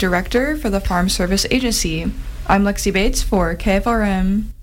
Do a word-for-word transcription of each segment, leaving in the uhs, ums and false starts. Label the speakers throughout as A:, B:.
A: Director for the Farm Service Agency. I'm Lexi Bates for K F R M.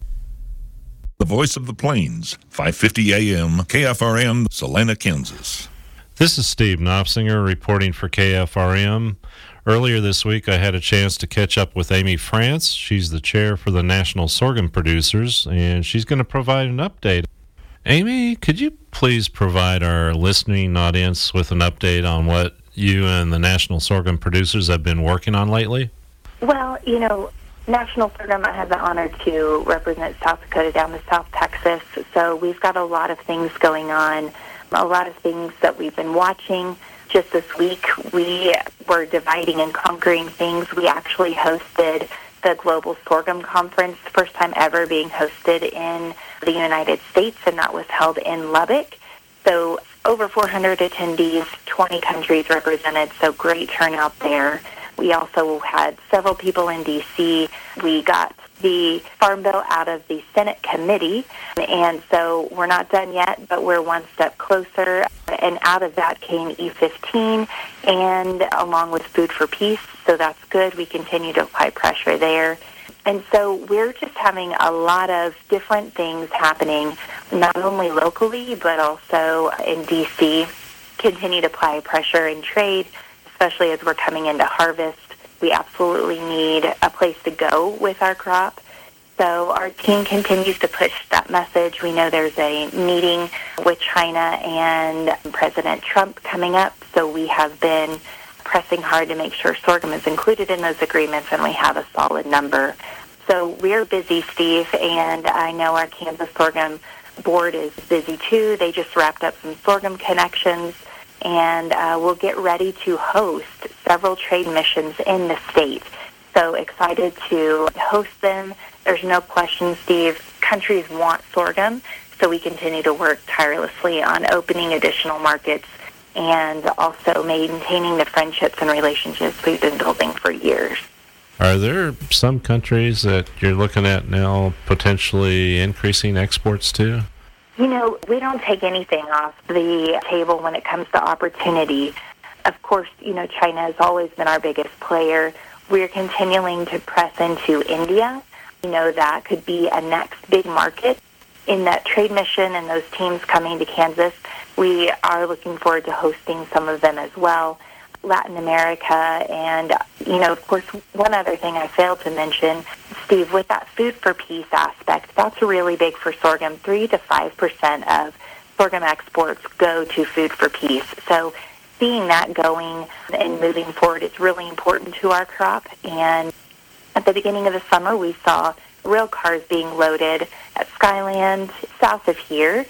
B: The Voice of the Plains, five fifty A M, K F R M, Salina, Kansas.
C: This is Steve Knopfsinger reporting for K F R M. Earlier this week, I had a chance to catch up with Amy France. She's the chair for the National Sorghum Producers, and she's going to provide an update. Amy, could you please provide our listening audience with an update on what you and the National Sorghum Producers have been working on lately?
D: Well, you know, National Sorghum, I have the honor to represent South Dakota down to South Texas, so we've got a lot of things going on, a lot of things that we've been watching. Just this week, we were dividing and conquering things. We actually hosted the Global Sorghum Conference, first time ever being hosted in the United States, and that was held in Lubbock. So over four hundred attendees, twenty countries represented, so great turnout there. We also had several people in D C We got the Farm Bill out of the Senate committee, and so we're not done yet, but we're one step closer. And out of that came E fifteen, and along with Food for Peace, so that's good. We continue to apply pressure there. And so we're just having a lot of different things happening, not only locally, but also in D C Continue to apply pressure in trade, especially as we're coming into harvest. We absolutely need a place to go with our crop. So our team continues to push that message. We know there's a meeting with China and President Trump coming up, so we have been pressing hard to make sure sorghum is included in those agreements, and we have a solid number. So we're busy, Steve, and I know our Kansas Sorghum Board is busy too. They just wrapped up some Sorghum Connections, and uh, we'll get ready to host several trade missions in the state. So excited to host them. There's no question, Steve, countries want sorghum, so we continue to work tirelessly on opening additional markets and also maintaining the friendships and relationships we've been building for years.
C: Are there some countries that you're looking at now potentially increasing exports to?
D: You know, we don't take anything off the table when it comes to opportunity. Of course, you know, China has always been our biggest player. We're continuing to press into India. You know, that could be a next big market. In that trade mission and those teams coming to Kansas, we are looking forward to hosting some of them as well. Latin America, and, you know, of course, one other thing I failed to mention, Steve, with that Food for Peace aspect, that's really big for sorghum. Three to five percent of sorghum exports go to Food for Peace. So seeing that going and moving forward is really important to our crop. And at the beginning of the summer, we saw rail cars being loaded at Skyland south of here,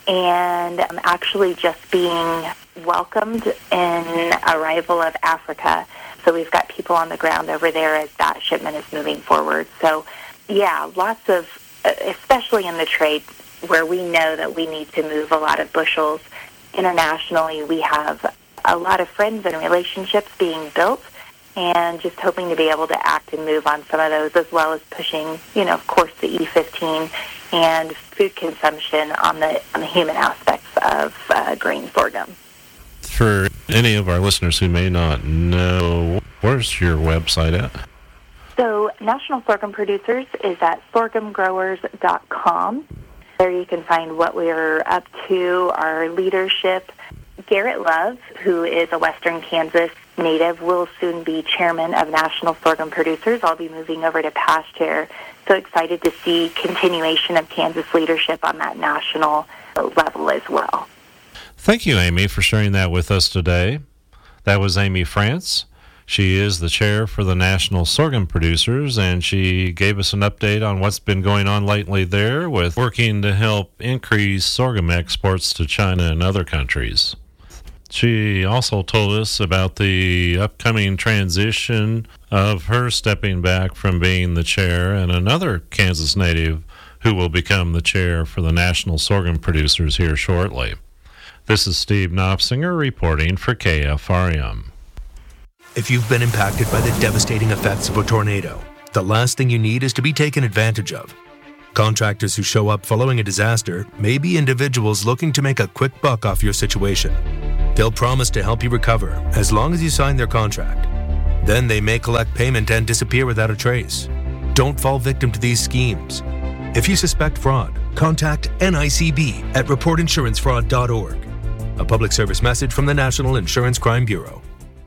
D: and um, actually just being welcomed in arrival of Africa. So we've got people on the ground over there as that shipment is moving forward. So, yeah, lots of, especially in the trade where we know that we need to move a lot of bushels internationally, we have a lot of friends and relationships being built, and just hoping to be able to act and move on some of those, as well as pushing, you know, of course, the E fifteen and food consumption on the, on the human aspects of uh, grain sorghum.
C: For any of our listeners who may not know, where's your website at?
D: So National Sorghum Producers is at sorghum growers dot com. There you can find what we're up to, our leadership. Garrett Love, who is a Western Kansas native, will soon be chairman of National Sorghum Producers. I'll be moving over to past chair. So excited to see continuation of Kansas leadership on that national level as well.
C: Thank you, Amy, for sharing that with us today. That was Amy France. She is the chair for the National Sorghum Producers, and she gave us an update on what's been going on lately there with working to help increase sorghum exports to China and other countries. She also told us about the upcoming transition of her stepping back from being the chair and another Kansas native who will become the chair for the National Sorghum Producers here shortly. This is Steve Knopfsinger reporting for K F R M.
E: If you've been impacted by the devastating effects of a tornado, the last thing you need is to be taken advantage of. Contractors who show up following a disaster may be individuals looking to make a quick buck off your situation. They'll promise to help you recover as long as you sign their contract. Then they may collect payment and disappear without a trace. Don't fall victim to these schemes. If you suspect fraud, contact N I C B at report insurance fraud dot org. A public service message from the National Insurance Crime Bureau.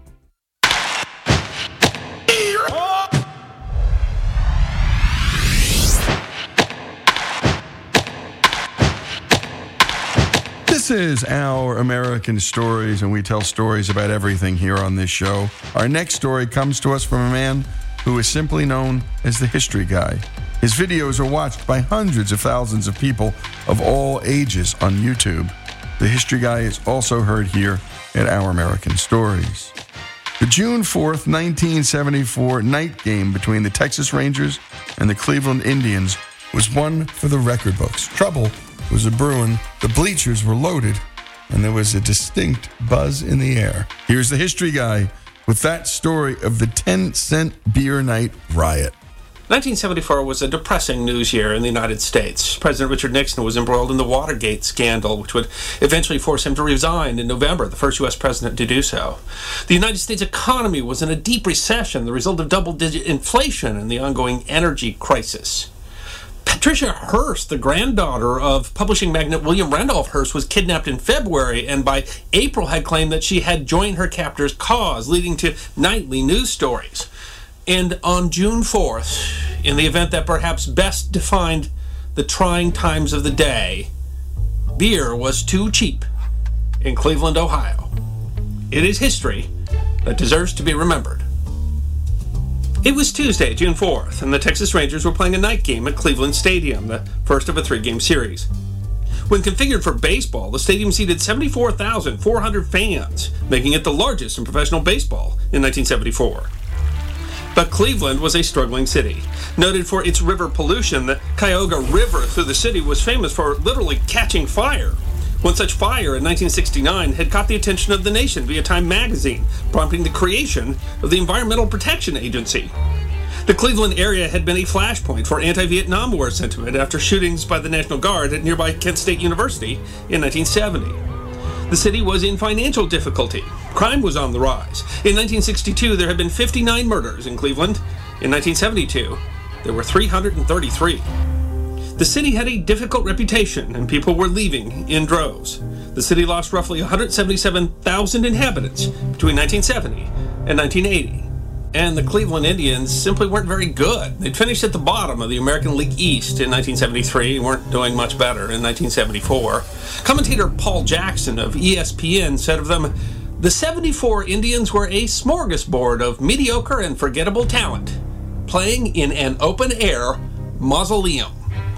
F: This is Our American Stories, and we tell stories about everything here on this show. Our next story comes to us from a man who is simply known as the History Guy. His videos are watched by hundreds of thousands of people of all ages on YouTube. The History Guy is also heard here at Our American Stories. The June fourth, nineteen seventy-four night game between the Texas Rangers and the Cleveland Indians was one for the record books. Trouble was a brewing, the bleachers were loaded, and there was a distinct buzz in the air. Here's the History Guy with that story of the ten-cent beer night riot.
G: nineteen seventy-four was a depressing news year in the United States. President Richard Nixon was embroiled in the Watergate scandal, which would eventually force him to resign in November, the first U S president to do so. The United States economy was in a deep recession, the result of double-digit inflation and the ongoing energy crisis. Patricia Hearst, the granddaughter of publishing magnate William Randolph Hearst, was kidnapped in February and by April had claimed that she had joined her captor's cause, leading to nightly news stories. And on June fourth, in the event that perhaps best defined the trying times of the day, beer was too cheap in Cleveland, Ohio. It is history that deserves to be remembered. It was Tuesday, June fourth, and the Texas Rangers were playing a night game at Cleveland Stadium, the first of a three-game series. When configured for baseball, the stadium seated seventy-four thousand four hundred fans, making it the largest in professional baseball in nineteen seventy-four. But Cleveland was a struggling city. Noted for its river pollution, the Cuyahoga River through the city was famous for literally catching fire. One such fire in nineteen sixty-nine had caught the attention of the nation via Time magazine, prompting the creation of the Environmental Protection Agency. The Cleveland area had been a flashpoint for anti-Vietnam War sentiment after shootings by the National Guard at nearby Kent State University in nineteen seventy. The city was in financial difficulty. Crime was on the rise. In nineteen sixty-two, there had been fifty-nine murders in Cleveland. In nineteen seventy-two, there were three hundred thirty-three. The city had a difficult reputation, and people were leaving in droves. The city lost roughly one hundred seventy-seven thousand inhabitants between nineteen seventy and nineteen eighty. And the Cleveland Indians simply weren't very good. They'd finished at the bottom of the American League East in nineteen seventy-three and weren't doing much better in nineteen seventy-four. Commentator Paul Jackson of E S P N said of them, "The seventy-four Indians were a smorgasbord of mediocre and forgettable talent, playing in an open-air mausoleum."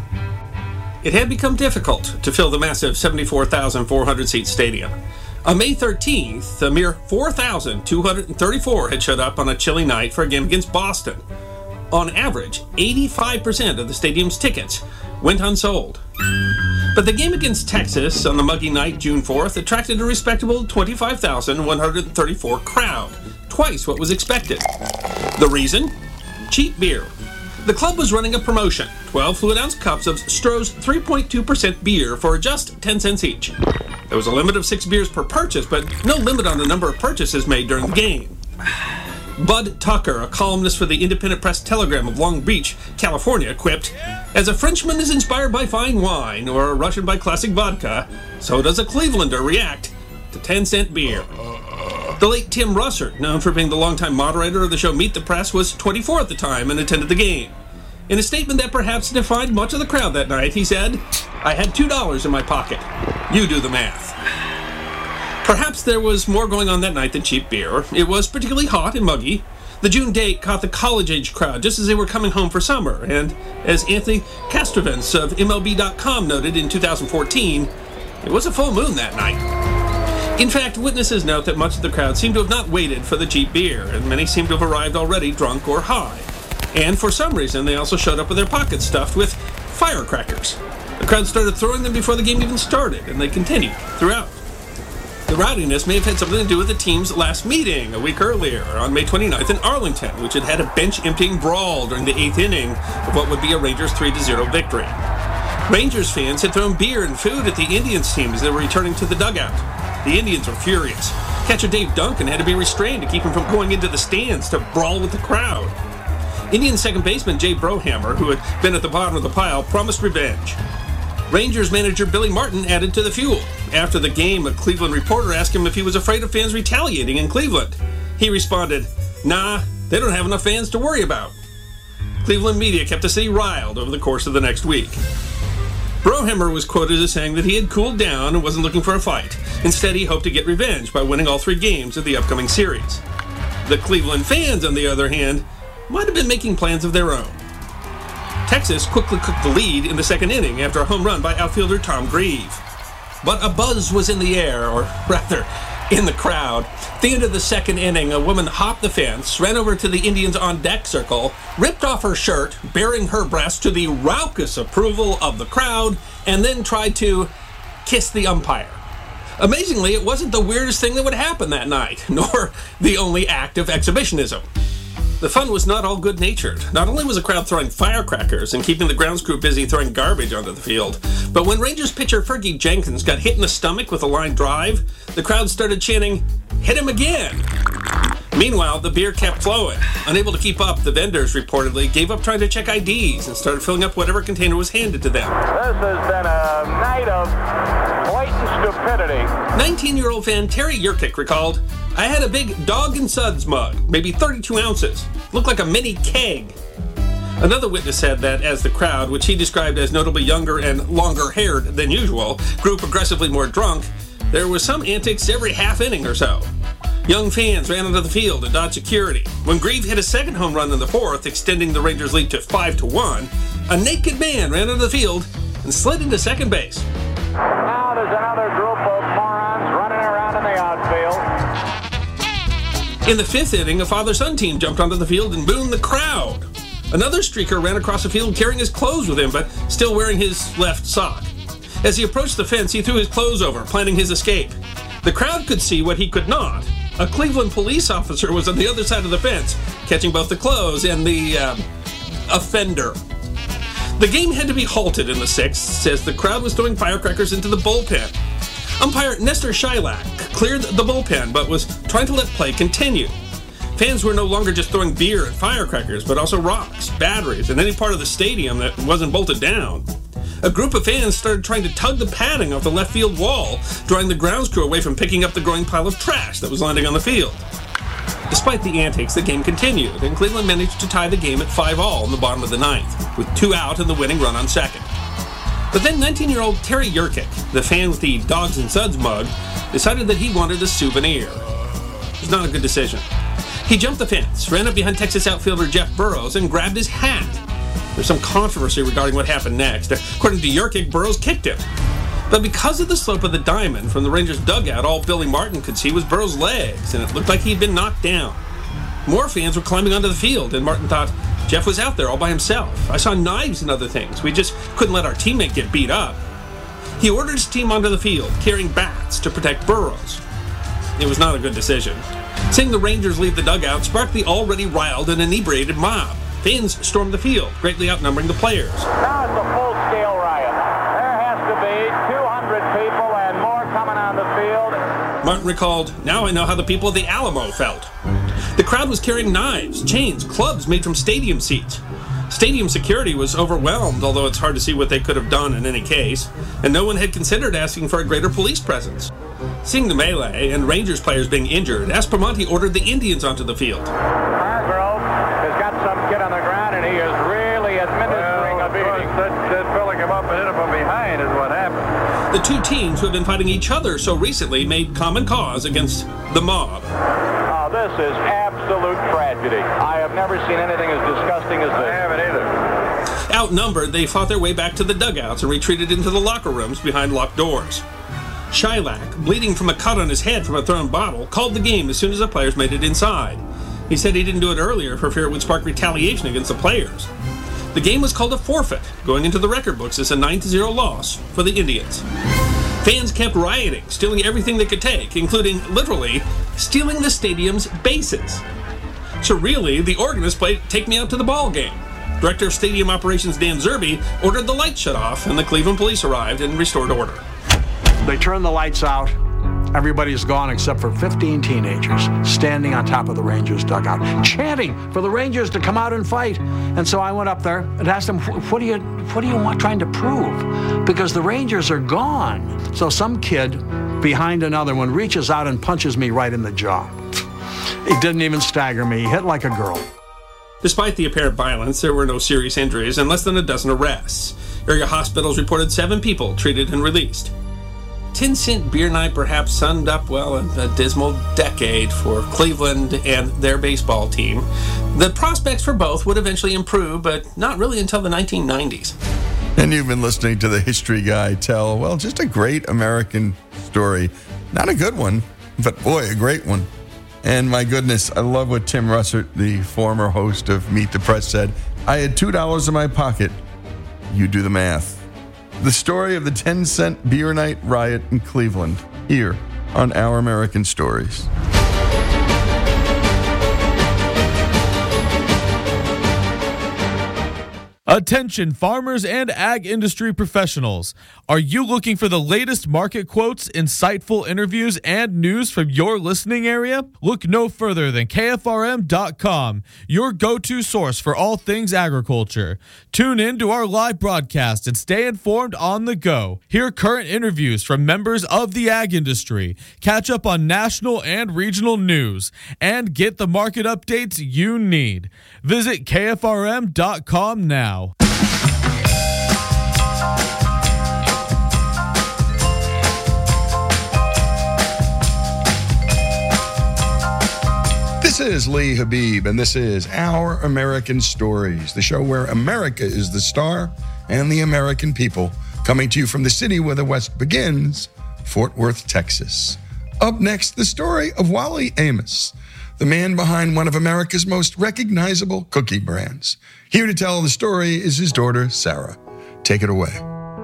G: It had become difficult to fill the massive seventy-four thousand four hundred seat stadium. On May thirteenth, a mere four thousand two hundred thirty-four had showed up on a chilly night for a game against Boston. On average, eighty-five percent of the stadium's tickets went unsold. But the game against Texas on the muggy night, June fourth, attracted a respectable twenty-five thousand one hundred thirty-four crowd, twice what was expected. The reason? Cheap beer. The club was running a promotion, twelve fluid-ounce cups of Stroh's three point two percent beer for just ten cents each. There was a limit of six beers per purchase, but no limit on the number of purchases made during the game. Bud Tucker, a columnist for the Independent Press Telegram of Long Beach, California, quipped, "As a Frenchman is inspired by fine wine, or a Russian by classic vodka, so does a Clevelander react to ten-cent beer." The late Tim Russert, known for being the longtime moderator of the show Meet the Press, was twenty-four at the time and attended the game. In a statement that perhaps defied much of the crowd that night, he said, "I had two dollars in my pocket. You do the math." Perhaps there was more going on that night than cheap beer. It was particularly hot and muggy. The June date caught the college-age crowd just as they were coming home for summer, and as Anthony Castrovence of M L B dot com noted in two thousand fourteen, it was a full moon that night. In fact, witnesses note that much of the crowd seemed to have not waited for the cheap beer, and many seemed to have arrived already drunk or high. And for some reason, they also showed up with their pockets stuffed with firecrackers. The crowd started throwing them before the game even started, and they continued throughout. The rowdiness may have had something to do with the team's last meeting a week earlier, on May twenty-ninth in Arlington, which had had a bench-emptying brawl during the eighth inning of what would be a Rangers three to zero victory. Rangers fans had thrown beer and food at the Indians team as they were returning to the dugout. The Indians were furious. Catcher Dave Duncan had to be restrained to keep him from going into the stands to brawl with the crowd. Indians second baseman Jay Brohammer, who had been at the bottom of the pile, promised revenge. Rangers manager Billy Martin added to the fuel. After the game, a Cleveland reporter asked him if he was afraid of fans retaliating in Cleveland. He responded, "Nah, they don't have enough fans to worry about." Cleveland media kept the city riled over the course of the next week. Brohammer was quoted as saying that he had cooled down and wasn't looking for a fight. Instead, he hoped to get revenge by winning all three games of the upcoming series. The Cleveland fans, on the other hand, might have been making plans of their own. Texas quickly took the lead in the second inning after a home run by outfielder Tom Grieve. But a buzz was in the air, or rather, in the crowd. At the end of the second inning, a woman hopped the fence, ran over to the Indians' on-deck circle, ripped off her shirt, baring her breast to the raucous approval of the crowd, and then tried to kiss the umpire. Amazingly, it wasn't the weirdest thing that would happen that night, nor the only act of exhibitionism. The fun was not all good-natured. Not only was the crowd throwing firecrackers and keeping the grounds crew busy throwing garbage onto the field, but when Rangers pitcher Fergie Jenkins got hit in the stomach with a line drive, the crowd started chanting, "Hit him again!" Meanwhile, the beer kept flowing. Unable to keep up, the vendors reportedly gave up trying to check I Ds and started filling up whatever container was handed to them.
H: This has been a night of blatant stupidity.
G: nineteen-year-old fan Terry Yurkic recalled, "I had a big Dog and Suds mug, maybe thirty-two ounces. Looked like a mini keg." Another witness said that as the crowd, which he described as notably younger and longer-haired than usual, grew progressively more drunk, there was some antics every half inning or so. Young fans ran onto the field and dodged security. When Grieve hit a second home run in the fourth, extending the Rangers' lead to five to one, a naked man ran onto the field and slid into second base.
H: Now there's another group of morons running around in the outfield.
G: In the fifth inning, a father-son team jumped onto the field and booed the crowd. Another streaker ran across the field carrying his clothes with him, but still wearing his left sock. As he approached the fence, he threw his clothes over, planning his escape. The crowd could see what he could not. A Cleveland police officer was on the other side of the fence, catching both the clothes and the, uh, offender. The game had to be halted in the sixth, as the crowd was throwing firecrackers into the bullpen. Umpire Nestor Shylak cleared the bullpen, but was trying to let play continue. Fans were no longer just throwing beer and firecrackers, but also rocks, batteries, and any part of the stadium that wasn't bolted down. A group of fans started trying to tug the padding off the left field wall, drawing the grounds crew away from picking up the growing pile of trash that was landing on the field. Despite the antics, the game continued, and Cleveland managed to tie the game at five all in the bottom of the ninth, with two out and the winning run on second. But then nineteen-year-old Terry Yurkic, the fan with the Dogs and Suds mug, decided that he wanted a souvenir. It was not a good decision. He jumped the fence, ran up behind Texas outfielder Jeff Burroughs, and grabbed his hat. There's some controversy regarding what happened next. According to Yurkic, Burroughs kicked him. But because of the slope of the diamond from the Rangers' dugout, all Billy Martin could see was Burroughs' legs, and it looked like he'd been knocked down. More fans were climbing onto the field, and Martin thought, Jeff was out there all by himself. I saw knives and other things. We just couldn't let our teammate get beat up. He ordered his team onto the field, carrying bats to protect Burroughs. It was not a good decision. Seeing the Rangers leave the dugout sparked the already riled and inebriated mob. Fans stormed the field, greatly outnumbering the players.
H: Now it's a full-scale riot. There has to be two hundred people and more coming on the field.
G: Martin recalled, "Now I know how the people of the Alamo felt." The crowd was carrying knives, chains, clubs made from stadium seats. Stadium security was overwhelmed, although it's hard to see what they could have done in any case, and no one had considered asking for a greater police presence. Seeing the melee and Rangers players being injured, Aspromonte ordered the Indians onto the field.
H: Hargrove has got some kid on the ground, and he is really administering
I: well,
H: a beating.
I: That, that fella came up and hit him from behind is what happened.
G: The two teams who have been fighting each other so recently made common cause against the mob.
H: Oh, this is absolute tragedy. I have never seen anything as disgusting as this.
I: I haven't either.
G: Outnumbered, they fought their way back to the dugouts and retreated into the locker rooms behind locked doors. Shylak, bleeding from a cut on his head from a thrown bottle, called the game as soon as the players made it inside. He said he didn't do it earlier for fear it would spark retaliation against the players. The game was called a forfeit, going into the record books as a nine to zero loss for the Indians. Fans kept rioting, stealing everything they could take, including, literally, stealing the stadium's bases. So really, the organist played Take Me Out to the Ball Game. Director of Stadium Operations Dan Zerbe ordered the lights shut off, and the Cleveland police arrived and restored order.
J: They turned the lights out, Everybody's gone except for fifteen teenagers standing on top of the Rangers dugout, chanting for the Rangers to come out and fight. And so I went up there and asked them, what do you, what do you want trying to prove? Because the Rangers are gone. So some kid behind another one reaches out and punches me right in the jaw. He didn't even stagger me. He hit like a girl.
G: Despite the apparent violence, there were no serious injuries and less than a dozen arrests. Area hospitals reported seven people treated and released. ten cent Beer Night perhaps summed up, well, a, a dismal decade for Cleveland and their baseball team. The prospects for both would eventually improve, but not really until the nineteen nineties.
F: And you've been listening to the history guy tell, well, just a great American story. Not a good one, but boy, a great one. And my goodness, I love what Tim Russert, the former host of Meet the Press, said. I had two dollars in my pocket. You do the math. The story of the ten cent Beer Night riot in Cleveland, here on Our American Stories.
K: Attention farmers and ag industry professionals. Are you looking for the latest market quotes, insightful interviews, and news from your listening area? Look no further than K F R M dot com, your go-to source for all things agriculture. Tune in to our live broadcast and stay informed on the go. Hear current interviews from members of the ag industry, catch up on national and regional news, and get the market updates you need. Visit K F R M dot com now.
F: This is Lee Habib, and this is Our American Stories, the show where America is the star and the American people, coming to you from the city where the West begins, Fort Worth, Texas. Up next, the story of Wally Amos, the man behind one of America's most recognizable cookie brands. Here to tell the story is his daughter, Sarah. Take it away.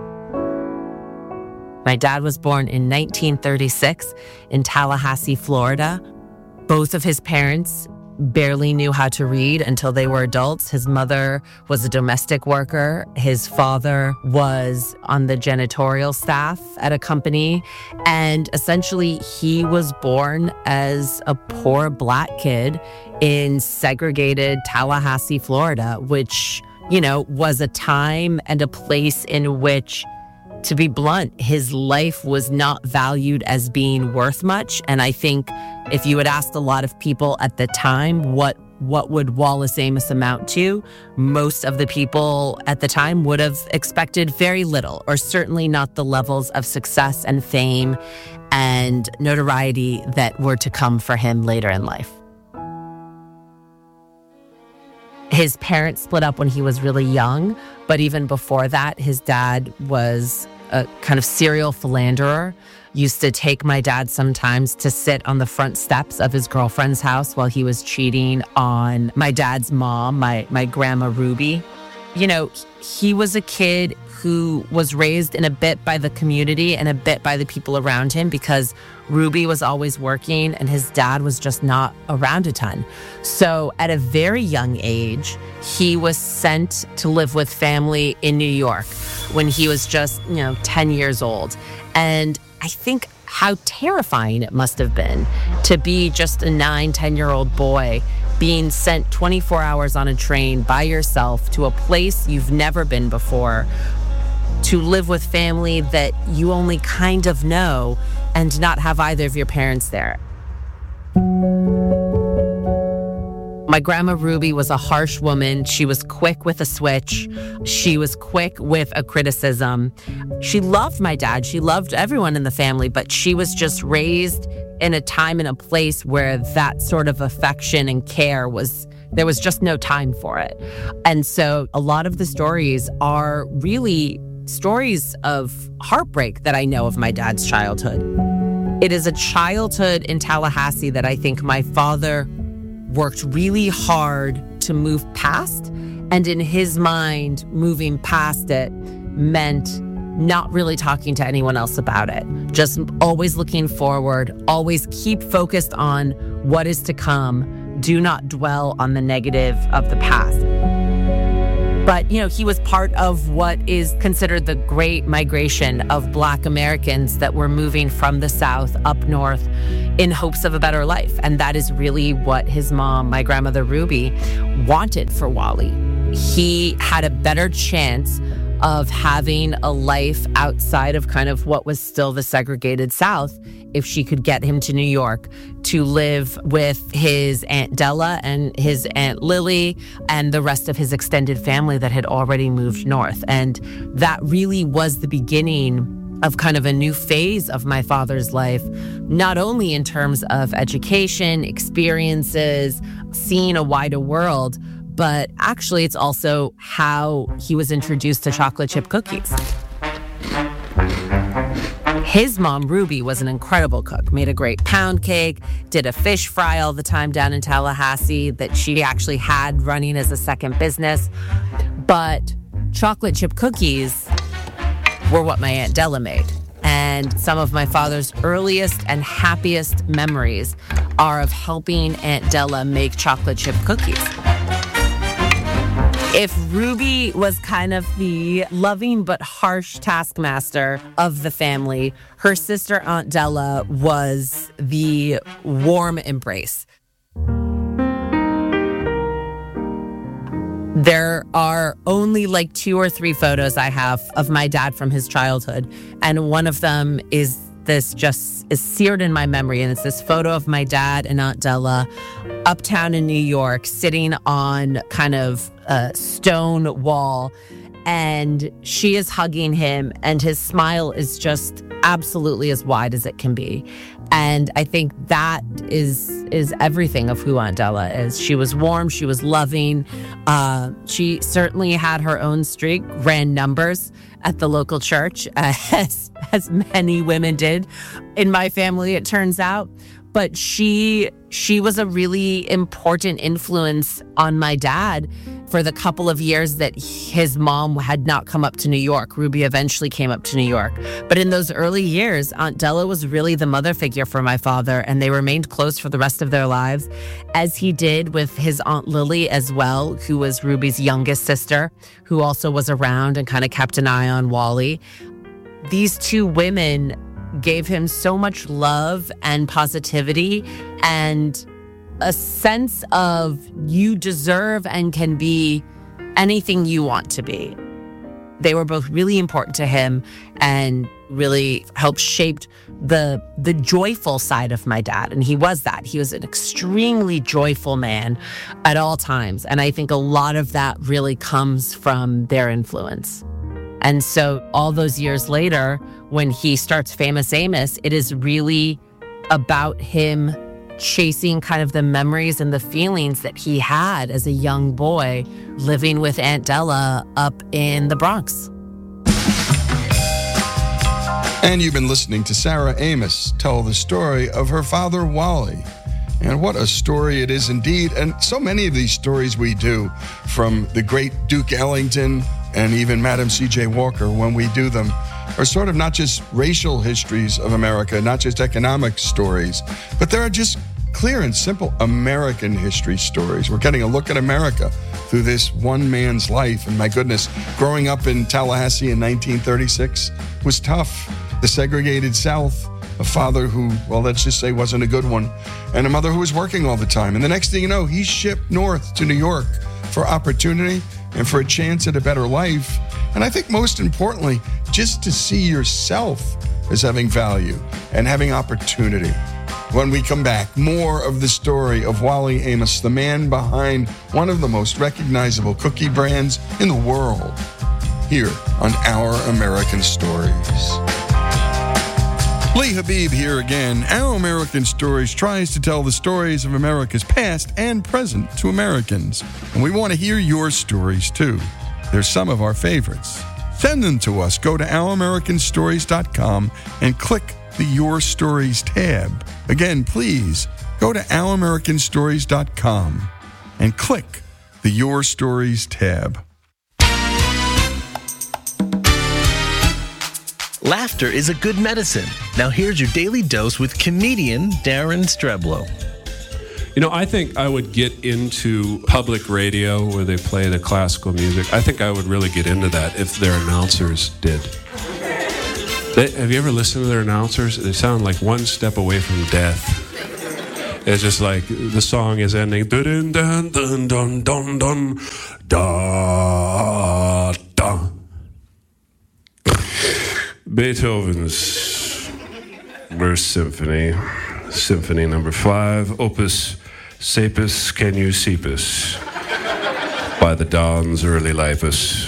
L: My dad was born in nineteen thirty-six in Tallahassee, Florida. Both of his parents barely knew how to read until they were adults. His mother was a domestic worker. His father was on the janitorial staff at a company. And essentially, he was born as a poor black kid in segregated Tallahassee, Florida, which, you know, was a time and a place in which, to be blunt, his life was not valued as being worth much. And I think if you had asked a lot of people at the time what what would Wallace Amos amount to, most of the people at the time would have expected very little, or certainly not the levels of success and fame and notoriety that were to come for him later in life. His parents split up when he was really young, but even before that, his dad was a kind of serial philanderer, used to take my dad sometimes to sit on the front steps of his girlfriend's house while he was cheating on my dad's mom, my, my grandma Ruby. You know, he was a kid who was raised in a bit by the community and a bit by the people around him because Ruby was always working and his dad was just not around a ton. So at a very young age, he was sent to live with family in New York when he was just, you know, ten years old. And I think how terrifying it must have been to be just a nine, ten-year-old boy being sent twenty-four hours on a train by yourself to a place you've never been before, to live with family that you only kind of know and not have either of your parents there. My grandma Ruby was a harsh woman. She was quick with a switch. She was quick with a criticism. She loved my dad. She loved everyone in the family, but she was just raised in a time and a place where that sort of affection and care was, there was just no time for it. And so a lot of the stories are really stories of heartbreak that I know of my dad's childhood. It is a childhood in Tallahassee that I think my father worked really hard to move past. And in his mind, moving past it meant not really talking to anyone else about it. Just always looking forward, always keep focused on what is to come. Do not dwell on the negative of the past. But, you know, he was part of what is considered the great migration of Black Americans that were moving from the South up north in hopes of a better life. And that is really what his mom, my grandmother Ruby, wanted for Wally. He had a better chance of having a life outside of kind of what was still the segregated South if she could get him to New York to live with his Aunt Della and his Aunt Lily and the rest of his extended family that had already moved north. And that really was the beginning of kind of a new phase of my father's life, not only in terms of education, experiences, seeing a wider world, but actually it's also how he was introduced to chocolate chip cookies. His mom, Ruby, was an incredible cook, made a great pound cake, did a fish fry all the time down in Tallahassee that she actually had running as a second business. But chocolate chip cookies were what my Aunt Della made. And some of my father's earliest and happiest memories are of helping Aunt Della make chocolate chip cookies. If Ruby was kind of the loving but harsh taskmaster of the family, her sister Aunt Della was the warm embrace. There are only like two or three photos I have of my dad from his childhood, and one of them is this just is seared in my memory, and it's this photo of my dad and Aunt Della uptown in New York sitting on kind of a stone wall, and she is hugging him, and his smile is just absolutely as wide as it can be. And I think that is is everything of who Aunt Della is. She was warm, she was loving. Uh, she certainly had her own streak, ran numbers at the local church, as, as many women did in my family, it turns out. But she she was a really important influence on my dad for the couple of years that his mom had not come up to New York. Ruby eventually came up to New York. But in those early years, Aunt Della was really the mother figure for my father, and they remained close for the rest of their lives, as he did with his Aunt Lily as well, who was Ruby's youngest sister, who also was around and kind of kept an eye on Wally. These two women gave him so much love and positivity and a sense of you deserve and can be anything you want to be. They were both really important to him and really helped shape the the joyful side of my dad. And he was that. He was an extremely joyful man at all times. And I think a lot of that really comes from their influence. And so all those years later, when he starts Famous Amos, it is really about him chasing kind of the memories and the feelings that he had as a young boy living with Aunt Della up in the Bronx.
F: And you've been listening to Sarah Amos tell the story of her father, Wally. And what a story it is indeed. And so many of these stories we do, from the great Duke Ellington and even Madam C J Walker, when we do them, are sort of not just racial histories of America, not just economic stories, but there are just clear and simple American history stories. We're getting a look at America through this one man's life. And my goodness, growing up in Tallahassee in nineteen thirty-six was tough. The segregated South, a father who, well, let's just say wasn't a good one, and a mother who was working all the time. And the next thing you know, he's shipped north to New York for opportunity and for a chance at a better life. And I think most importantly, just to see yourself as having value and having opportunity. When we come back, more of the story of Wally Amos, the man behind one of the most recognizable cookie brands in the world, here on Our American Stories. Lee Habib here again. Our American Stories tries to tell the stories of America's past and present to Americans. And we want to hear your stories too. They're some of our favorites. Send them to us. Go to our american stories dot com and click the Your Stories tab. Again, please go to our american stories dot com and click the Your Stories tab.
M: Laughter is a good medicine. Now here's your daily dose with comedian Darren Streblow. You know, I think I would get into public radio where they play the classical music. I think I would really get into that if their announcers did. They, have you ever listened to their announcers? They sound like one step away from death. It's just like the song is ending. Dun dun dun dun dun dun da da. Beethoven's First Symphony, Symphony Number Five, Opus Sapus Can You Seepus, by the dawn's early lipus.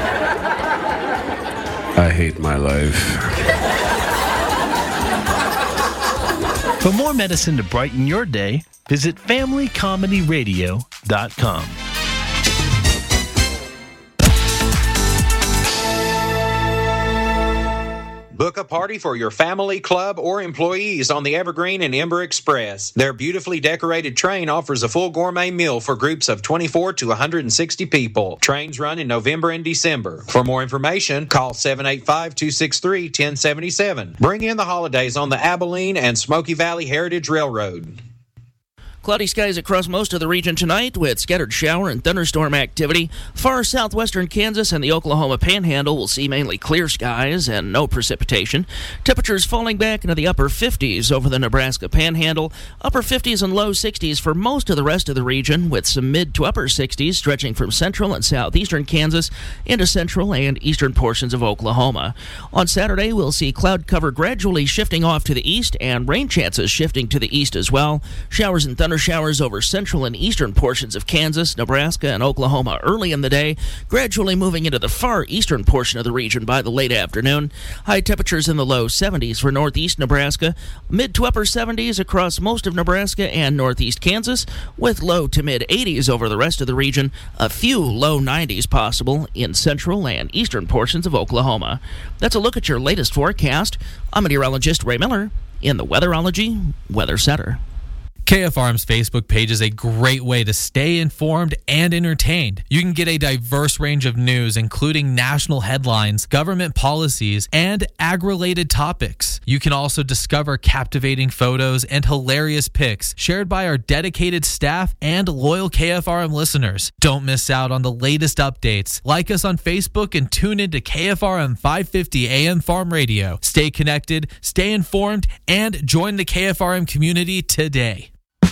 M: I hate my life.
N: For more medicine to brighten your day, visit family comedy radio dot com.
O: Book a party for your family, club, or employees on the Evergreen and Ember Express. Their beautifully decorated train offers a full gourmet meal for groups of twenty-four to one hundred sixty people. Trains run in November and December. For more information, call seven eight five, two six three, one zero seven seven. Bring in the holidays on the Abilene and Smoky Valley Heritage Railroad.
P: Cloudy skies across most of the region tonight with scattered shower and thunderstorm activity. Far southwestern Kansas and the Oklahoma Panhandle will see mainly clear skies and no precipitation. Temperatures falling back into the upper fifties over the Nebraska Panhandle. Upper fifties and low sixties for most of the rest of the region, with some mid to upper sixties stretching from central and southeastern Kansas into central and eastern portions of Oklahoma. On Saturday, we'll see cloud cover gradually shifting off to the east and rain chances shifting to the east as well. Showers and thunder showers over central and eastern portions of Kansas, Nebraska, and Oklahoma early in the day, gradually moving into the far eastern portion of the region by the late afternoon. High temperatures in the low seventies for northeast Nebraska, mid to upper seventies across most of Nebraska and northeast Kansas, with low to mid eighties over the rest of the region, a few low nineties possible in central and eastern portions of Oklahoma. That's a look at your latest forecast. I'm meteorologist Ray Miller in the Weatherology Weather Center.
K: K F R M's Facebook page is a great way to stay informed and entertained. You can get a diverse range of news, including national headlines, government policies, and ag-related topics. You can also discover captivating photos and hilarious pics shared by our dedicated staff and loyal K F R M listeners. Don't miss out on the latest updates. Like us on Facebook and tune into K F R M five fifty A M Farm Radio. Stay connected, stay informed, and join the K F R M community today.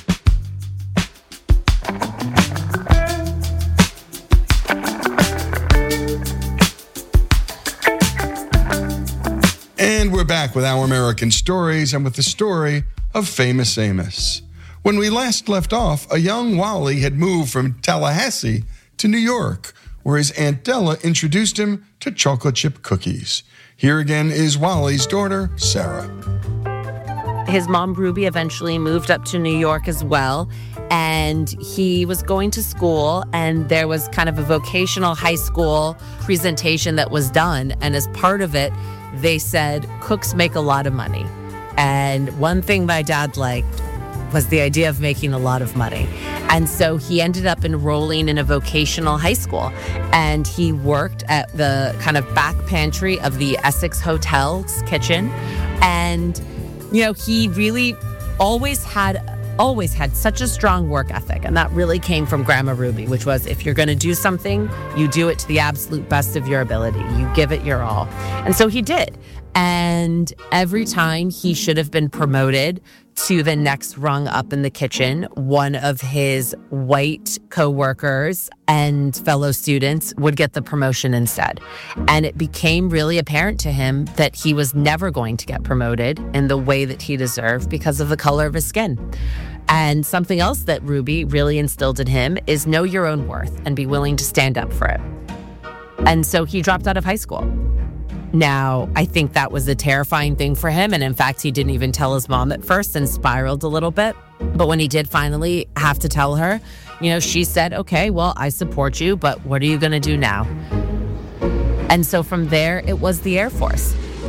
F: And we're back with Our American Stories and with the story of Famous Amos. When we last left off, a young Wally had moved from Tallahassee to New York, where his Aunt Della introduced him to chocolate chip cookies. Here again is Wally's daughter, Sarah.
L: His mom, Ruby, eventually moved up to New York as well, and he was going to school, and there was kind of a vocational high school presentation that was done, and as part of it, they said, cooks make a lot of money. And one thing my dad liked was the idea of making a lot of money. And so he ended up enrolling in a vocational high school, and he worked at the kind of back pantry of the Essex Hotel's kitchen. And, you know, he really always had always had such a strong work ethic, and that really came from Grandma Ruby, which was, if you're going to do something, you do it to the absolute best of your ability. You give it your all. And so he did. And every time he should have been promoted to the next rung up in the kitchen, one of his white co-workers and fellow students would get the promotion instead. And it became really apparent to him that he was never going to get promoted in the way that he deserved because of the color of his skin. And something else that Ruby really instilled in him is know your own worth and be willing to stand up for it. And so he dropped out of high school. Now, I think that was a terrifying thing for him. And in fact, he didn't even tell his mom at first and spiraled a little bit. But when he did finally have to tell her, you know, she said, okay, well, I support you, but what are you going to do now? And so from there, it was the Air Force.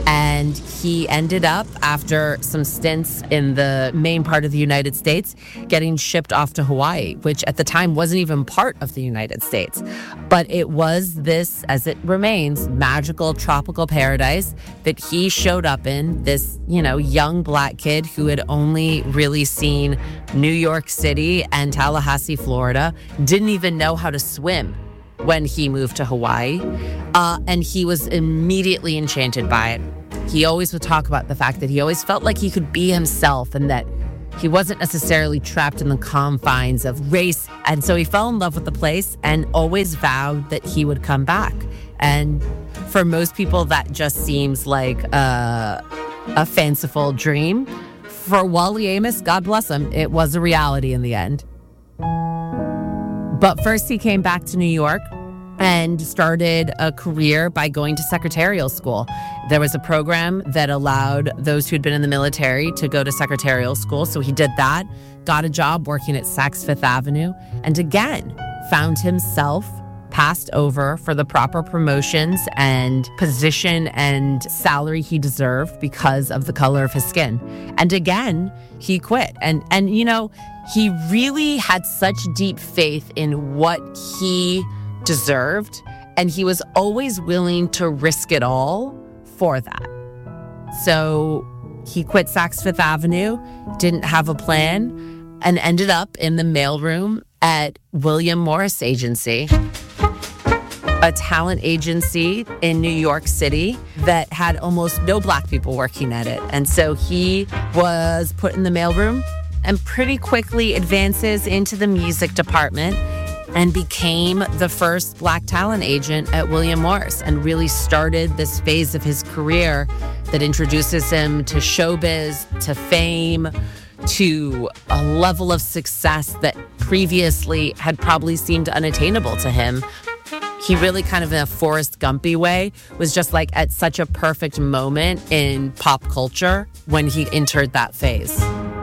L: And he ended up, after some stints in the main part of the United States, getting shipped off to Hawaii, which at the time wasn't even part of the United States. But it was this, as it remains, magical tropical paradise that he showed up in, this, you know, young black kid who had only really seen New York City and Tallahassee, Florida, didn't even know how to swim when he moved to Hawaii. Uh, and he was immediately enchanted by it. He always would talk about the fact that he always felt like he could be himself and that he wasn't necessarily trapped in the confines of race. And so he fell in love with the place and always vowed that he would come back. And for most people, that just seems like a, a fanciful dream. For Wally Amos, God bless him, it was a reality in the end. But first he came back to New York and started a career by going to secretarial school. There was a program that allowed those who'd been in the military to go to secretarial school. So he did that, got a job working at Saks Fifth Avenue, and again, found himself passed over for the proper promotions and position and salary he deserved because of the color of his skin. And again, he quit. And, and you know, he really had such deep faith in what he deserved, and he was always willing to risk it all for that. So he quit Saks Fifth Avenue, didn't have a plan, and ended up in the mailroom at William Morris Agency, a talent agency in New York City that had almost no black people working at it. And so he was put in the mailroom and pretty quickly advances into the music department and became the first black talent agent at William Morris, and really started this phase of his career that introduces him to showbiz, to fame, to a level of success that previously had probably seemed unattainable to him. He really, kind of in a Forrest Gumpy way, was just like at such a perfect moment in pop culture when he entered that phase.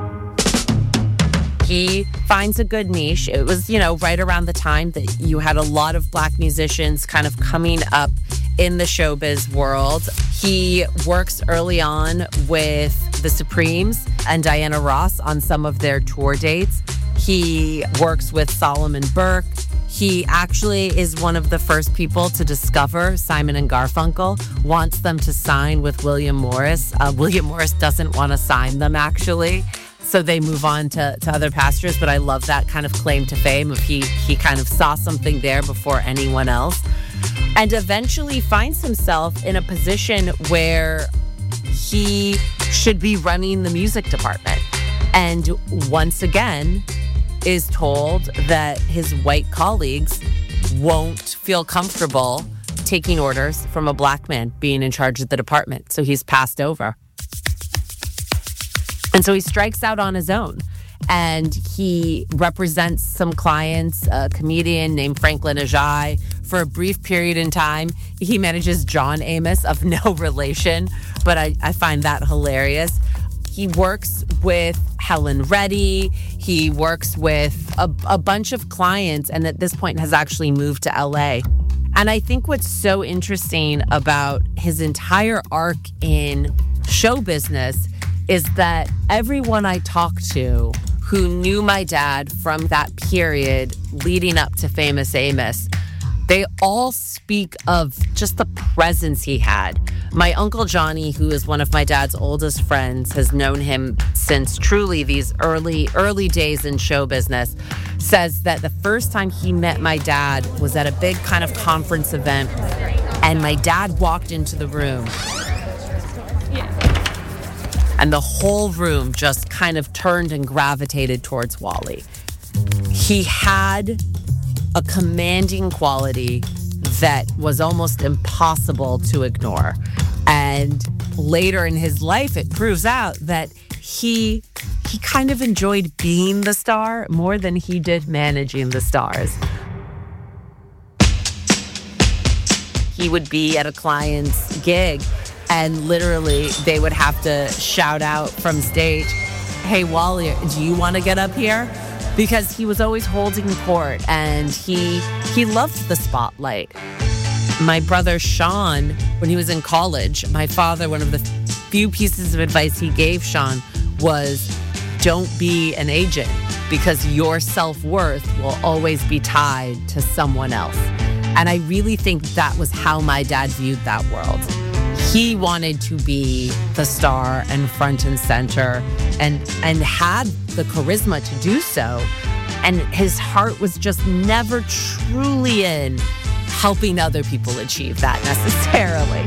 L: He finds a good niche. It was, you know, right around the time that you had a lot of black musicians kind of coming up in the showbiz world. He works early on with the Supremes and Diana Ross on some of their tour dates. He works with Solomon Burke. He actually is one of the first people to discover Simon and Garfunkel, wants them to sign with William Morris. Uh, William Morris doesn't want to sign them, actually. So they move on to, to other pastures, but I love that kind of claim to fame of he he kind of saw something there before anyone else, and eventually finds himself in a position where he should be running the music department, and once again is told that his white colleagues won't feel comfortable taking orders from a black man being in charge of the department, so he's passed over. And so he strikes out on his own, and he represents some clients, a comedian named Franklin Ajay. For a brief period in time, he manages John Amos, of no relation, but I, I find that hilarious. He works with Helen Reddy. He works with a, a bunch of clients, and at this point has actually moved to L A. And I think what's so interesting about his entire arc in show business is that everyone I talked to who knew my dad from that period leading up to Famous Amos, they all speak of just the presence he had. My Uncle Johnny, who is one of my dad's oldest friends, has known him since truly these early, early days in show business, says that the first time he met my dad was at a big kind of conference event, and my dad walked into the room. And the whole room just kind of turned and gravitated towards Wally. He had a commanding quality that was almost impossible to ignore. And later in his life, it proves out that he he kind of enjoyed being the star more than he did managing the stars. He would be at a client's gig, and literally, they would have to shout out from stage, "Hey, Wally, do you want to get up here?" Because he was always holding court, and he he loved the spotlight. My brother Sean, when he was in college, my father, one of the few pieces of advice he gave Sean was, don't be an agent, because your self-worth will always be tied to someone else. And I really think that was how my dad viewed that world. He wanted to be the star and front and center and, and had the charisma to do so. And his heart was just never truly in helping other people achieve that necessarily.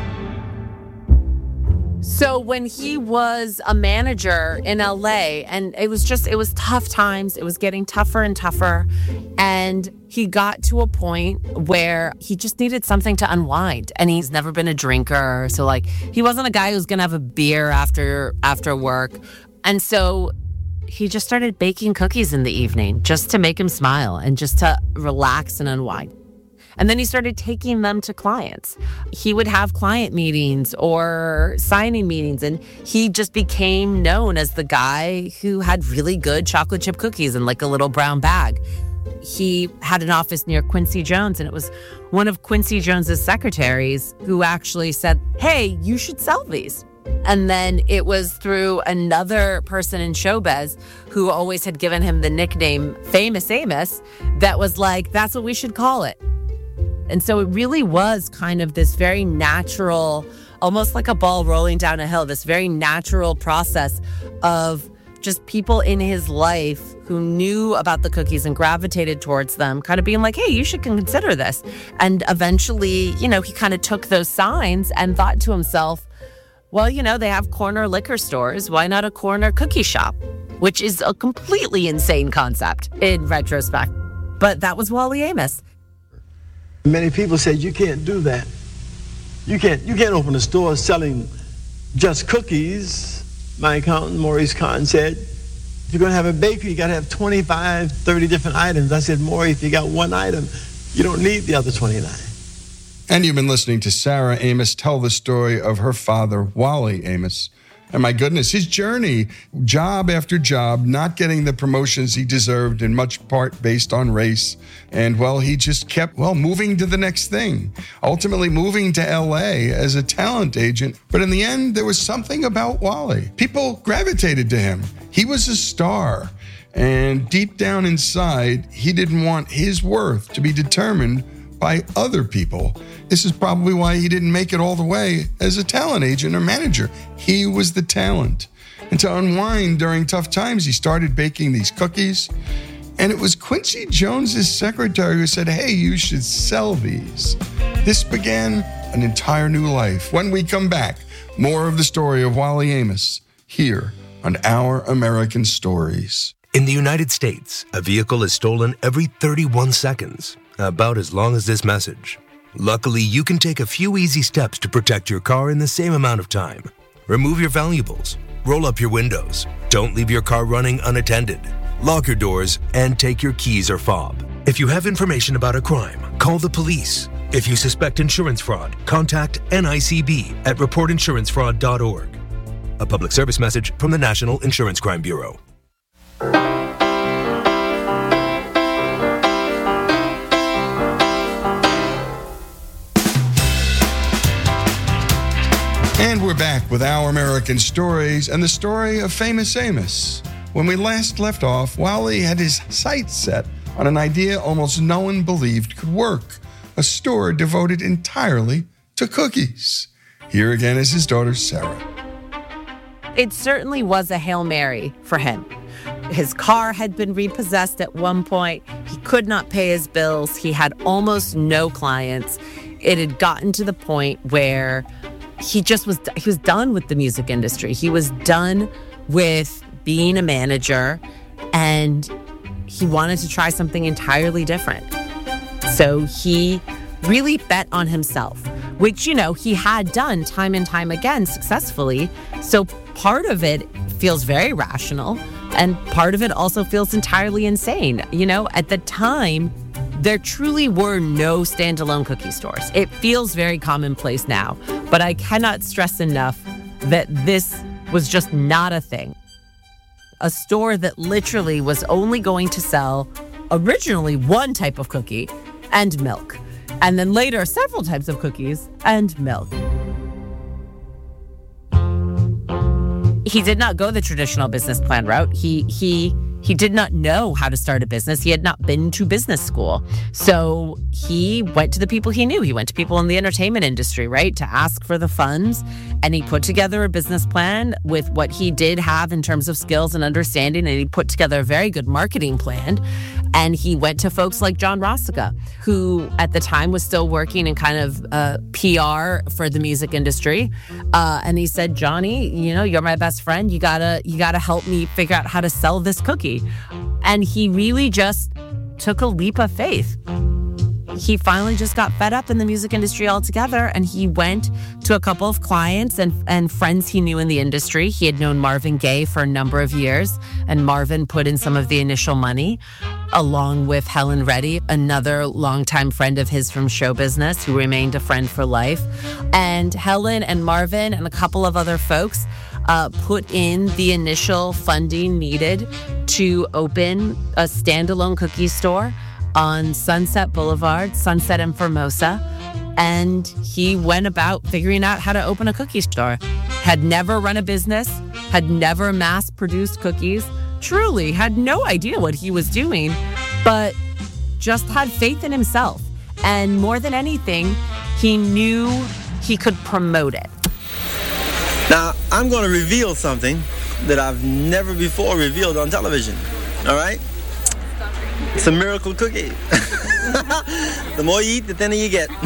L: So when he was a manager in L A, and it was just, it was tough times. It was getting tougher and tougher. And he got to a point where he just needed something to unwind. And he's never been a drinker. So like, he wasn't a guy who's going to have a beer after, after work. And so he just started baking cookies in the evening just to make him smile and just to relax and unwind. And then he started taking them to clients. He would have client meetings or signing meetings, and he just became known as the guy who had really good chocolate chip cookies in like a little brown bag. He had an office near Quincy Jones, and it was one of Quincy Jones's secretaries who actually said, hey, you should sell these. And then it was through another person in showbiz who always had given him the nickname Famous Amos that was like, that's what we should call it. And so it really was kind of this very natural, almost like a ball rolling down a hill, this very natural process of just people in his life who knew about the cookies and gravitated towards them, kind of being like, hey, you should consider this. And eventually, you know, he kind of took those signs and thought to himself, well, you know, they have corner liquor stores. Why not a corner cookie shop? Which is a completely insane concept in retrospect. But that was Wally Amos.
Q: Many people said you can't do that. You can't you can't open a store selling just cookies. My accountant, Maurice Kahn, said, if you're going to have a bakery, you got to have twenty-five, thirty different items. I said, Maurice, if you got one item, you don't need the other twenty-nine.
F: And you've been listening to Sarah Amos tell the story of her father, Wally Amos. And my goodness, his journey, job after job, not getting the promotions he deserved, in much part based on race. And, well, he just kept, well, moving to the next thing, ultimately moving to L A as a talent agent. But in the end, there was something about Wally. People gravitated to him. He was a star. And deep down inside, he didn't want his worth to be determined by other people. This is probably why he didn't make it all the way as a talent agent or manager. He was the talent. And to unwind during tough times, he started baking these cookies. And it was Quincy Jones's secretary who said, hey, you should sell these. This began an entire new life. When we come back, more of the story of Wally Amos here on Our American Stories.
E: In the United States, a vehicle is stolen every thirty-one seconds, about as long as this message. Luckily, you can take a few easy steps to protect your car in the same amount of time. Remove your valuables, roll up your windows, don't leave your car running unattended, lock your doors, and take your keys or fob. If you have information about a crime, call the police. If you suspect insurance fraud, contact N I C B at report insurance fraud dot org. A public service message from the National Insurance Crime Bureau.
F: And we're back with Our American Stories and the story of Famous Amos. When we last left off, Wally had his sights set on an idea almost no one believed could work, a store devoted entirely to cookies. Here again is his daughter, Sarah.
L: It certainly was a Hail Mary for him. His car had been repossessed at one point. He could not pay his bills. He had almost no clients. It had gotten to the point where he just was, he was done with the music industry. He was done with being a manager, and he wanted to try something entirely different. So he really bet on himself, which, you know, he had done time and time again successfully. So part of it feels very rational, and part of it also feels entirely insane. You know, at the time, there truly were no standalone cookie stores. It feels very commonplace now, but I cannot stress enough that this was just not a thing. A store that literally was only going to sell originally one type of cookie and milk. and then later several types of cookies and milk. He did not go the traditional business plan route. He he he did not know how to start a business. He had not been to business school. So he went to the people he knew. He went to people in the entertainment industry, right, to ask for the funds. And he put together a business plan with what he did have in terms of skills and understanding. And he put together a very good marketing plan. And he went to folks like John Rossica, who at the time was still working in kind of uh, P R for the music industry. Uh, and he said, Johnny, you know, you're my best friend. You gotta, you gotta help me figure out how to sell this cookie. And he really just took a leap of faith. He finally just got fed up in the music industry altogether, and he went to a couple of clients and, and friends he knew in the industry. He had known Marvin Gaye for a number of years, and Marvin put in some of the initial money, along with Helen Reddy, another longtime friend of his from show business who remained a friend for life. And Helen and Marvin and a couple of other folks uh, put in the initial funding needed to open a standalone cookie store on Sunset Boulevard, Sunset and Formosa. And he went about figuring out how to open a cookie store. Had never run a business, had never mass-produced cookies, truly had no idea what he was doing, but just had faith in himself. And more than anything, he knew he could promote it.
Q: Now, I'm going to reveal something that I've never before revealed on television, all right? It's a miracle cookie. The more you eat, the thinner you get.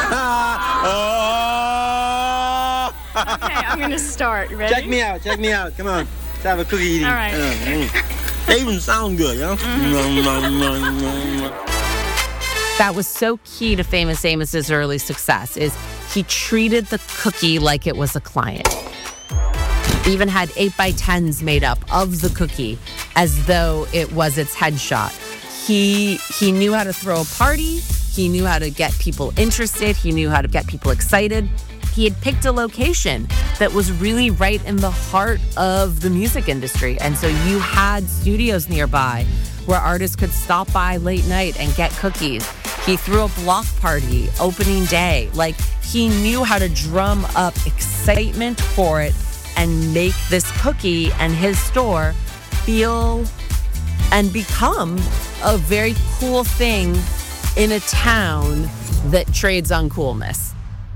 Q: Oh!
R: Okay, I'm going to start. Ready?
Q: Check me out, check me out. Come on. Let's have a cookie eating.
R: All right.
Q: Uh, mm. They even sound good, you know? Mm-hmm.
L: That was so key to Famous Amos's early success, is he treated the cookie like it was a client. He even had eight by tens made up of the cookie as though it was its headshot. He he knew how to throw a party. He knew how to get people interested. He knew how to get people excited. He had picked a location that was really right in the heart of the music industry. And so you had studios nearby where artists could stop by late night and get cookies. He threw a block party opening day. Like, he knew how to drum up excitement for it and make this cookie and his store feel and become a very cool thing in a town that trades on coolness.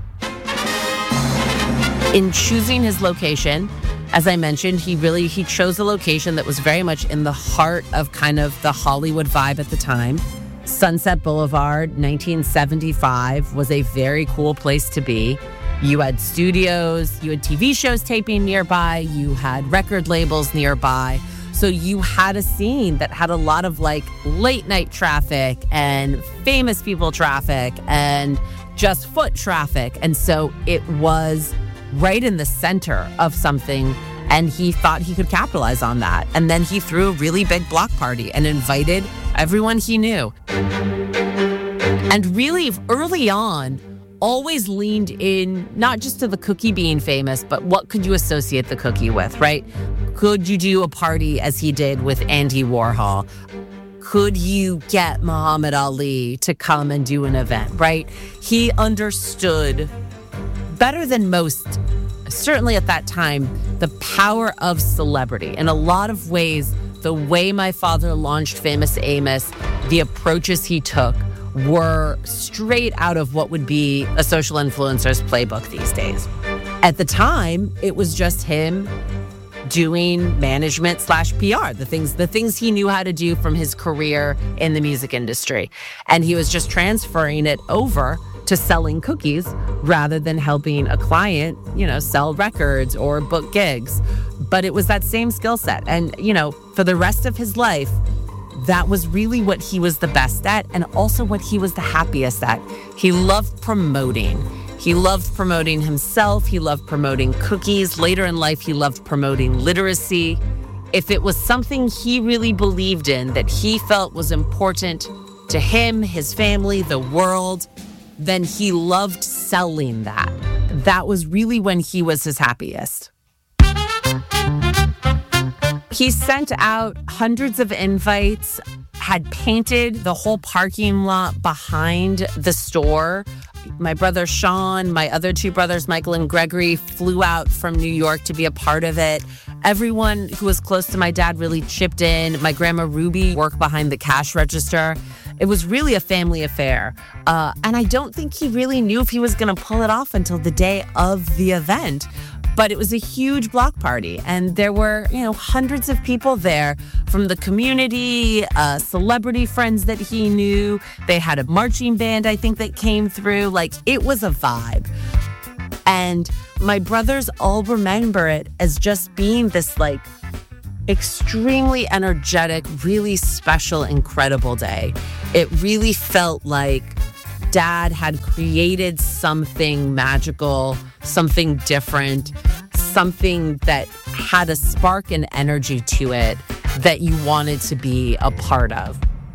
L: In choosing his location, as I mentioned, he really, he chose a location that was very much in the heart of kind of the Hollywood vibe at the time. Sunset Boulevard, nineteen seventy-five, was a very cool place to be. You had studios, you had T V shows taping nearby, you had record labels nearby. So you had a scene that had a lot of like late night traffic and famous people traffic and just foot traffic. And so it was right in the center of something, and he thought he could capitalize on that. And then he threw a really big block party and invited everyone he knew. And really early on, always leaned in not just to the cookie being famous, but what could you associate the cookie with, right? Could you do a party as he did with Andy Warhol? Could you get Muhammad Ali to come and do an event, right? He understood better than most, certainly at that time, the power of celebrity. In a lot of ways, the way my father launched Famous Amos, the approaches he took, were straight out of what would be a social influencer's playbook these days. At the time, it was just him doing management slash P R, the things the things he knew how to do from his career in the music industry. And he was just transferring it over to selling cookies rather than helping a client, you know, sell records or book gigs. But it was that same skill set. And, you know, for the rest of his life, that was really what he was the best at, and also what he was the happiest at. He loved promoting. He loved promoting himself. He loved promoting cookies. Later in life, he loved promoting literacy. If it was something he really believed in, that he felt was important to him, his family, the world, then he loved selling that. That was really when he was his happiest. He sent out hundreds of invites had painted the whole parking lot behind the store. My brother Sean, my other two brothers, Michael and Gregory, flew out from New York to be a part of it. Everyone who was close to my dad really chipped in. My grandma Ruby worked behind the cash register. It was really a family affair. Uh, and I don't think he really knew if he was going to pull it off until the day of the event. But it was a huge block party, and there were, you know, hundreds of people there from the community, uh, celebrity friends that he knew. They had a marching band, I think, that came through. Like, it was a vibe. And my brothers all remember it as just being this, like, extremely energetic, really special, incredible day. It really felt like Dad had created something magical, something different, something that had a spark and energy to it that you wanted to be a part of.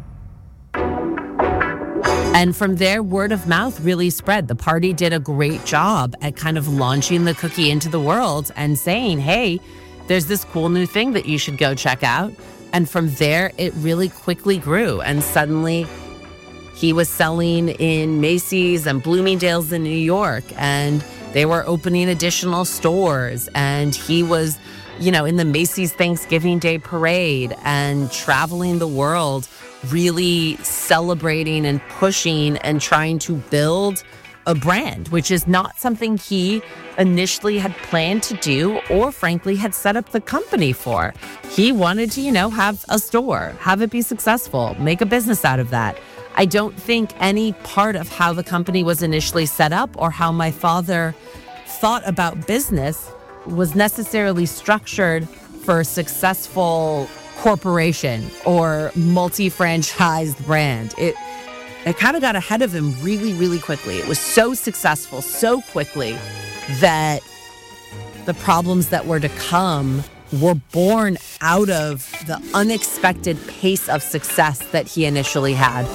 L: And from there, word of mouth really spread. The party did a great job at kind of launching the cookie into the world and saying, hey, there's this cool new thing that you should go check out. And from there, it really quickly grew. And suddenly, he was selling in Macy's and Bloomingdale's in New York, and they were opening additional stores. And he was, you know, in the Macy's Thanksgiving Day Parade and traveling the world, really celebrating and pushing and trying to build a brand, which is not something he initially had planned to do or frankly had set up the company for. He wanted to, you know, have a store, have it be successful, make a business out of that. I don't think any part of how the company was initially set up or how my father thought about business was necessarily structured for a successful corporation or multi-franchised brand. It it kind of got ahead of him really, really quickly. It was so successful so quickly that the problems that were to come were born out of the unexpected pace of success that he initially had.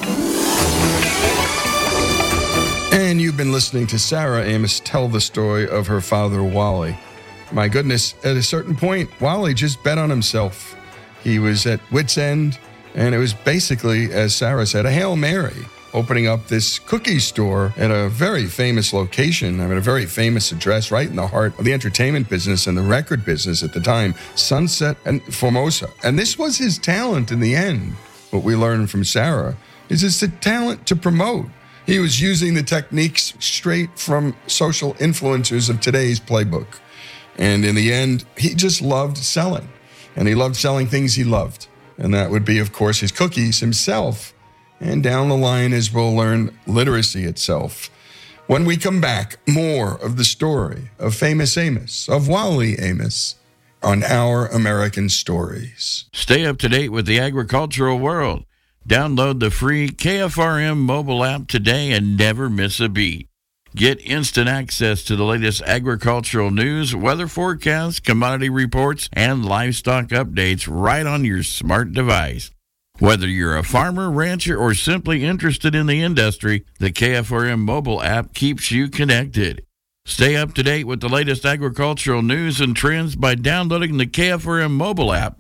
F: And you've been listening to Sarah Amos tell the story of her father, Wally. My goodness, at a certain point, Wally just bet on himself. He was at wit's end, and it was basically, as Sarah said, a Hail Mary, opening up this cookie store at a very famous location, I mean, a very famous address right in the heart of the entertainment business and the record business at the time, Sunset and Formosa. And this was his talent in the end. What we learned from Sarah is it's the talent to promote. He was using the techniques straight from social influencers of today's playbook. And in the end, he just loved selling. And he loved selling things he loved. And that would be, of course, his cookies himself. And down the line, as we'll learn, literacy itself. When we come back, more of the story of Famous Amos, of Wally Amos, on Our American Stories.
S: Stay up to date with the agricultural world. Download the free K F R M mobile app today and never miss a beat. Get instant access to the latest agricultural news, weather forecasts, commodity reports, and livestock updates right on your smart device. Whether you're a farmer, rancher, or simply interested in the industry, the K F R M mobile app keeps you connected. Stay up to date with the latest agricultural news and trends by downloading the K F R M mobile app